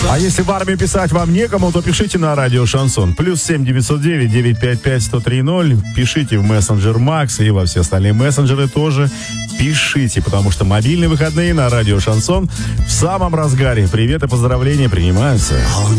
А если в армии писать вам некому, то пишите на радио Шансон. +7 909 955 1030. Пишите в мессенджер Макс и во все остальные мессенджеры тоже пишите, потому что мобильные выходные на радио Шансон в самом разгаре. Привет и поздравления принимаются.